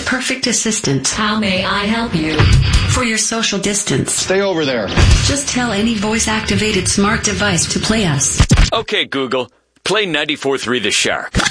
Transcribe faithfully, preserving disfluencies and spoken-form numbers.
perfect assistant. How may I help you? For your social distance. Stay over there. Just tell any voice-activated smart device to play us. Okay, Google. Play ninety-four point three The Shark.